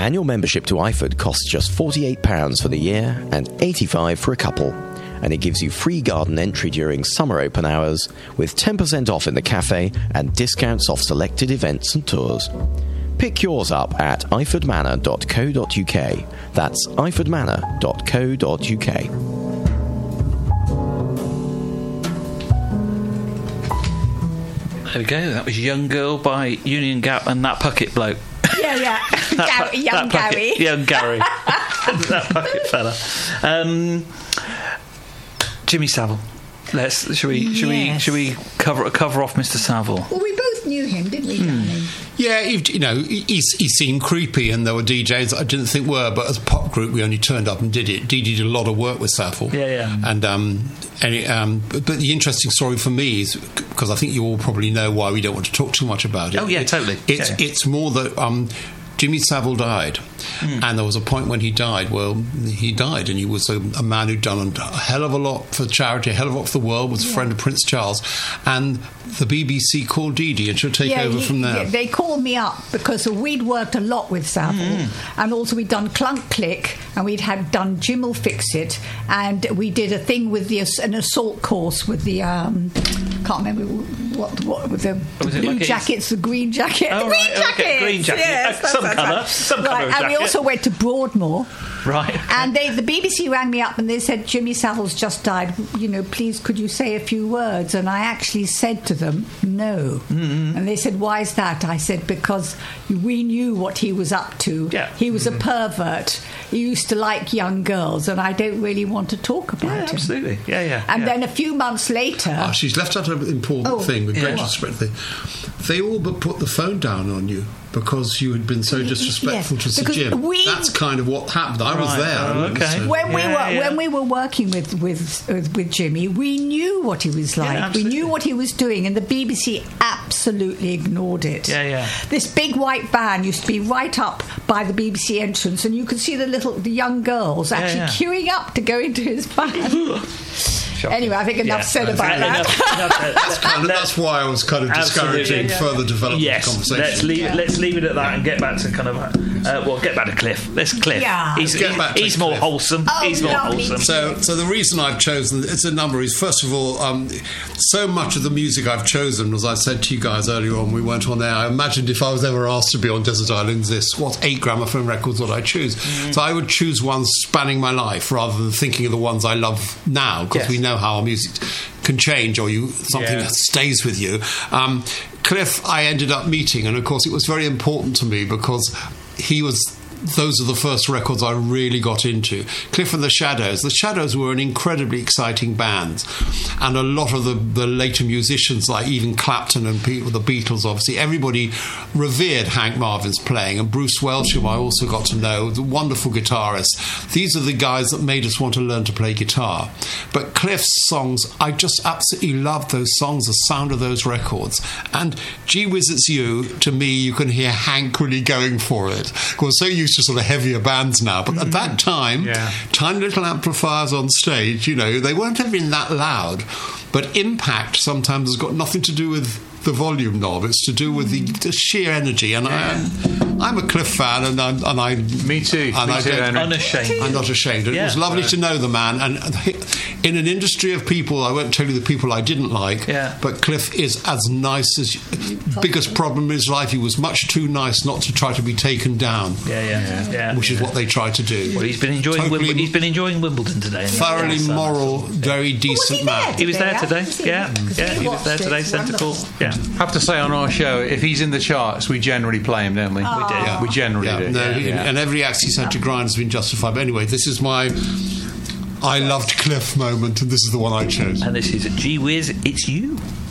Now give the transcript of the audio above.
Annual membership to iFood costs just £48 for the year and £85 for a couple. And it gives you free garden entry during summer open hours with 10% off in the cafe and discounts off selected events and tours. Pick yours up at ifordmanor.co.uk. That's ifordmanor.co.uk. There we go. That was Young Girl by Union Gap and That Puckett Bloke. Yeah. Young Gary. Young Gary. That Puckett fella. Jimmy Savile. Should we cover off Mr. Savile? Well, we both knew him, didn't we, darling? Yeah, he seemed creepy, and there were DJs that I didn't think were, but as a pop group, we only turned up and did it. Dee Dee did a lot of work with Savile. Yeah. And but the interesting story for me is, because I think you all probably know why we don't want to talk too much about it. Oh, yeah, totally. It's more that Jimmy Savile died, and there was a point when he died. Well, he died, and he was a man who'd done a hell of a lot for charity, a hell of a lot for the world, was a friend of Prince Charles, and the BBC called Dee Dee, and she'll take over from there. Yeah, they called me up because we'd worked a lot with Savile, and also we'd done Clunk Click, and we'd done Jim Will Fix It, and we did a thing with an assault course with the can't remember what with the blue jackets, the green jacket, green jacket, yes, some colour, right. And we also went to Broadmoor. Right. And the BBC rang me up and they said, Jimmy Savile's just died. Please, could you say a few words? And I actually said to them, no. Mm-hmm. And they said, why is that? I said, because we knew what he was up to. Yeah. He was a pervert. He used to like young girls, and I don't really want to talk about him. Absolutely. Yeah. And then a few months later... she's left out an important thing with great respect. They all but put the phone down on you because you had been so disrespectful to Sir Jim. That's kind of what happened. I was there. Okay. So. When we were working with Jimmy, we knew what he was like. We knew what he was doing, and the BBC absolutely ignored it. Yeah. This big white van used to be right up by the BBC entrance, and you could see the young girls actually queuing up to go into his van. Anyway, I think enough said about that. That's why I was kind of discouraging further development of the conversation. Let's leave it at that and get back to get back to Cliff. Let's Cliff. Yeah. He's more wholesome. He's more wholesome. So the reason I've chosen it's a number is, first of all, so much of the music I've chosen, as I said to you guys earlier on, we went on there. I imagined if I was ever asked to be on Desert Islands, 8 gramophone records would I choose? So I would choose ones spanning my life rather than thinking of the ones I love now, because we know how our music can change, or something that stays with you. Cliff, I ended up meeting, and of course it was very important to me because those are the first records I really got into. Cliff and the Shadows. The Shadows were an incredibly exciting band, and a lot of the later musicians, like even Clapton and the Beatles, obviously, everybody revered Hank Marvin's playing, and Bruce Welch, whom I also got to know, the wonderful guitarist. These are the guys that made us want to learn to play guitar. But Cliff's songs, I just absolutely loved those songs, the sound of those records. And Gee Whiz It's You, to me, you can hear Hank really going for it. We're so used to sort of heavier bands now, but at that time, tiny little amplifiers on stage, they weren't ever that loud, but impact sometimes has got nothing to do with the volume knob. It's to do with the sheer energy, and I'm a Cliff fan, and I me too. And Unashamed. I'm not ashamed. It was lovely to know the man, and in an industry of people, I won't tell you the people I didn't like, but Cliff is as nice as biggest problem in his life. He was much too nice not to try to be taken down. Which is what they tried to do. Well, he's been enjoying Wimbledon today. Thoroughly moral, very decent man. He was there today. He was there today. Centre Court. I have to say, on our show, if he's in the charts, we generally play him, don't we? We do. Yeah. We generally do. No, and every axe he's had to grind has been justified. But anyway, this is my I loved Cliff moment, and this is the one I chose. And this is Gee Whiz, It's You.